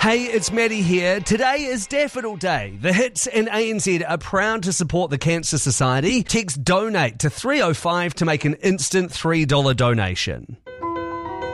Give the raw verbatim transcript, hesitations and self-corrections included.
Hey, it's Maddie here. Today is Daffodil Day. The Hits and A N Z are proud to support the Cancer Society. Text DONATE to three oh five to make an instant three dollars donation.